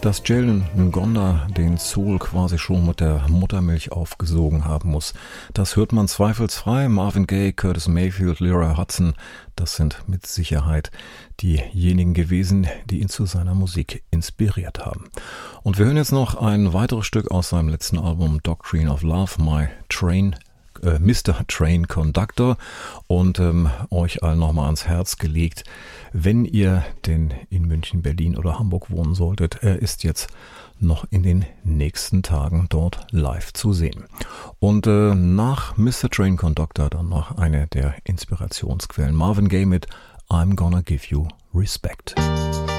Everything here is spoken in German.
Dass Jalen Ngonda den Soul quasi schon mit der Muttermilch aufgesogen haben muss, das hört man zweifelsfrei. Marvin Gaye, Curtis Mayfield, Lyra Hudson, das sind mit Sicherheit diejenigen gewesen, die ihn zu seiner Musik inspiriert haben. Und wir hören jetzt noch ein weiteres Stück aus seinem letzten Album Doctrine of Love, Mr. Train Conductor, und euch allen nochmal ans Herz gelegt, wenn ihr denn in München, Berlin oder Hamburg wohnen solltet, er ist jetzt noch in den nächsten Tagen dort live zu sehen. Und nach Mr. Train Conductor dann noch eine der Inspirationsquellen, Marvin Gaye mit I'm Gonna Give You Respect.